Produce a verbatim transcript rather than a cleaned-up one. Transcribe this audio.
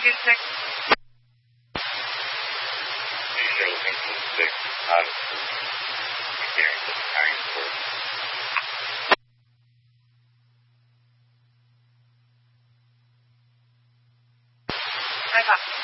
two six. Zero six six out of preparing for the nine four. I got